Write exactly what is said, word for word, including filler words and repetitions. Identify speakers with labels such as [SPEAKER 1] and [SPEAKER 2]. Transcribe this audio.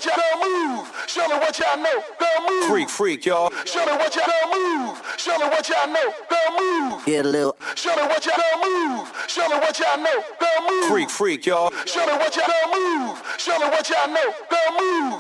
[SPEAKER 1] what y'all girl move. Show me what y'all know. Girl move.
[SPEAKER 2] Freak, freak, y'all.
[SPEAKER 1] Show me what y'all girl move. Show me what y'all know. Girl move.
[SPEAKER 2] Get a little.
[SPEAKER 1] Show me what y'all girl move. Show me what y'all know. Girl move.
[SPEAKER 2] Freak, freak, y'all.
[SPEAKER 1] Show me what y'all girl move. Show me what y'all know. Girl move.